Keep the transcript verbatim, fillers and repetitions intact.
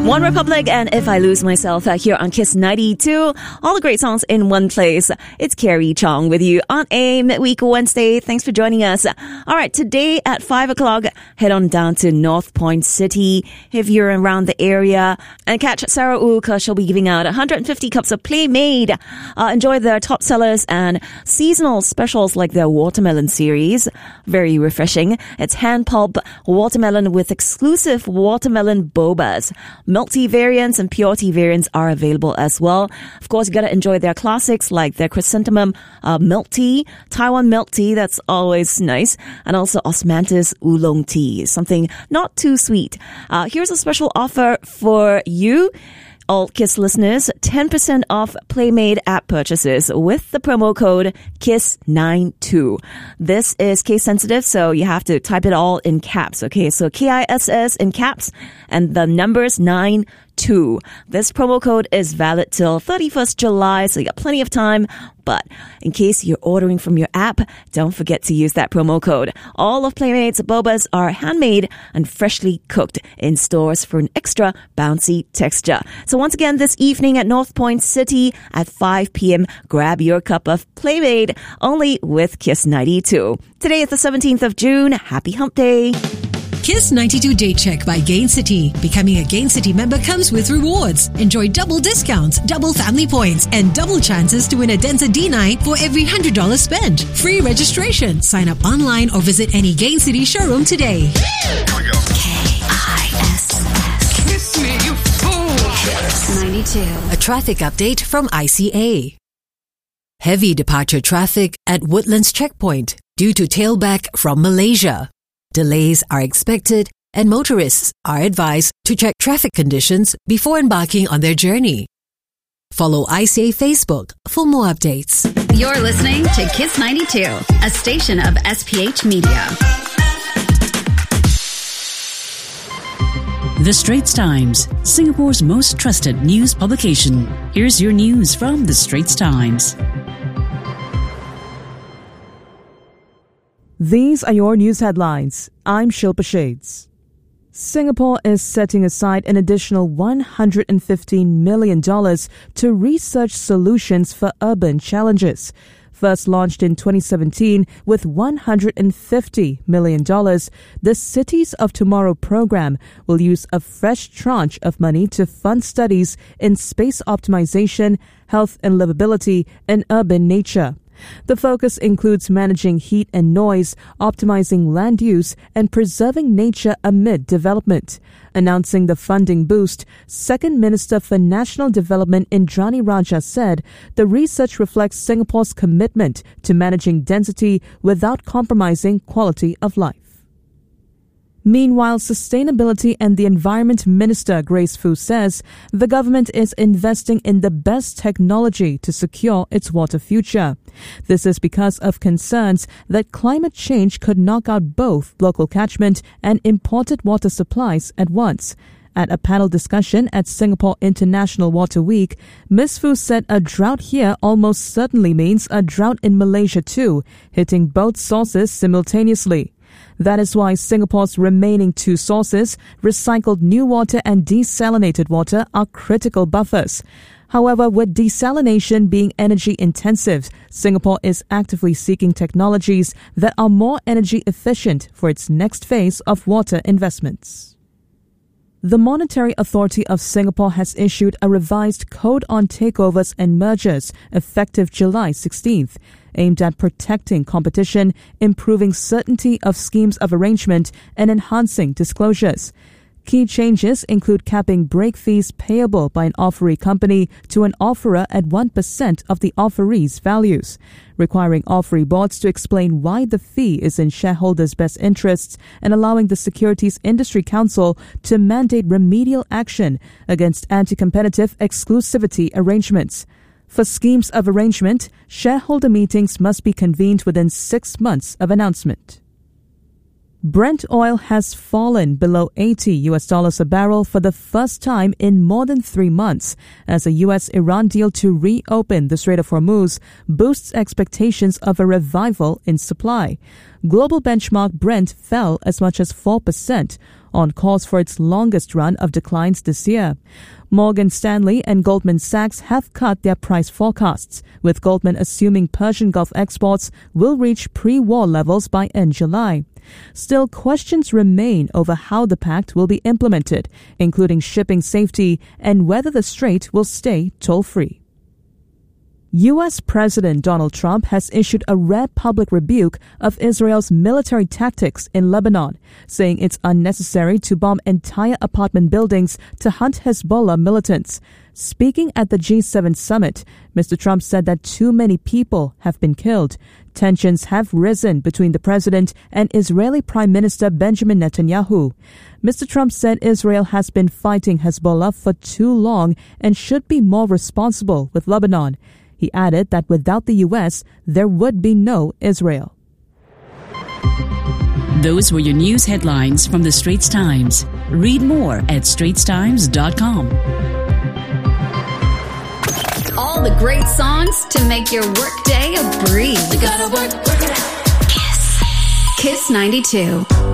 One Republic and If I Lose Myself uh, here on Kiss ninety-two. All the great songs in one place. It's Carrie Chong with you on a midweek Wednesday. Thanks for joining us. All right, today at five o'clock, head on down to North Point City if you're around the area and catch Sarah Wu because she'll be giving out one hundred fifty cups of Playmade. Uh, enjoy their top sellers and seasonal specials like their watermelon series. Very refreshing. It's hand pulp watermelon with exclusive watermelon bobas. Milk tea variants and pure tea variants are available as well. Of course, you got to enjoy their classics like their chrysanthemum uh, milk tea, Taiwan milk tea, that's always nice, and also osmanthus oolong tea, something not too sweet. Uh, here's a special offer for you. All Kiss listeners, ten percent off Playmade app purchases with the promo code kiss ninety-two. This is case sensitive, so you have to type it all in caps. Okay, so K I S S in caps and the numbers nine two. This promo code is valid till thirty-first of July, so you got plenty of time. But in case you're ordering from your app, don't forget to use that promo code. All of Playmade's bobas are handmade and freshly cooked in stores for an extra bouncy texture. So once again, this evening at North Point City at five p.m., grab your cup of Playmade only with Kiss ninety-two. Today is the seventeenth of June. Happy Hump Day. Kiss ninety-two Day Check by Gain City. Becoming a Gain City member comes with rewards. Enjoy double discounts, double family points, and double chances to win a Denza D night for every one hundred dollars spent. Free registration. Sign up online or visit any Gain City showroom today. Here we go. K I S S. Kiss me, you fool. Kiss ninety-two. A traffic update from I C A. Heavy departure traffic at Woodlands Checkpoint due to tailback from Malaysia. Delays are expected and motorists are advised to check traffic conditions before embarking on their journey. Follow I C A Facebook for more updates. You're listening to Kiss ninety-two, a station of S P H Media. The Straits Times, Singapore's most trusted news publication. Here's your news from The Straits Times. These are your news headlines. I'm Shilpa Shades. Singapore is setting aside an additional one hundred fifteen million dollars to research solutions for urban challenges. First launched in twenty seventeen with one hundred fifty million dollars, the Cities of Tomorrow program will use a fresh tranche of money to fund studies in space optimization, health and livability, and urban nature. The focus includes managing heat and noise, optimizing land use, and preserving nature amid development. Announcing the funding boost, Second Minister for National Development Indrani Raja said the research reflects Singapore's commitment to managing density without compromising quality of life. Meanwhile, Sustainability and the Environment Minister Grace Fu says the government is investing in the best technology to secure its water future. This is because of concerns that climate change could knock out both local catchment and imported water supplies at once. At a panel discussion at Singapore International Water Week, Miz Fu said a drought here almost certainly means a drought in Malaysia too, hitting both sources simultaneously. That is why Singapore's remaining two sources, recycled newater and desalinated water, are critical buffers. However, with desalination being energy intensive, Singapore is actively seeking technologies that are more energy efficient for its next phase of water investments. The Monetary Authority of Singapore has issued a revised Code on Takeovers and Mergers effective July sixteenth, aimed at protecting competition, improving certainty of schemes of arrangement, and enhancing disclosures. Key changes include capping break fees payable by an offeree company to an offerer at one percent of the offeree's values, requiring offeree boards to explain why the fee is in shareholders' best interests, and allowing the Securities Industry Council to mandate remedial action against anti-competitive exclusivity arrangements. For schemes of arrangement, shareholder meetings must be convened within six months of announcement. Brent oil has fallen below eighty US dollars a barrel for the first time in more than three months as a U S Iran deal to reopen the Strait of Hormuz boosts expectations of a revival in supply. Global benchmark Brent fell as much as four percent, on course for its longest run of declines this year. Morgan Stanley and Goldman Sachs have cut their price forecasts, with Goldman assuming Persian Gulf exports will reach pre-war levels by end July. Still, questions remain over how the pact will be implemented, including shipping safety and whether the strait will stay toll-free. U S President Donald Trump has issued a rare public rebuke of Israel's military tactics in Lebanon, saying it's unnecessary to bomb entire apartment buildings to hunt Hezbollah militants. Speaking at the G seven summit, Mister Trump said that too many people have been killed. Tensions have risen between the president and Israeli Prime Minister Benjamin Netanyahu. Mister Trump said Israel has been fighting Hezbollah for too long and should be more responsible with Lebanon. He added that without the U S, there would be no Israel. Those were your news headlines from the Straits Times. Read more at straits times dot com. All the great songs to make your workday a breeze. You gotta work, work it out. Kiss. Kiss ninety-two.